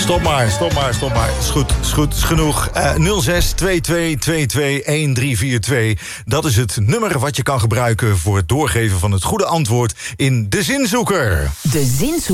Stop maar. Is goed, is genoeg. 06-2222-1342. Dat is het nummer wat je kan gebruiken voor het doorgeven van het goede antwoord in De Zinzoeker. De Zinzoeker.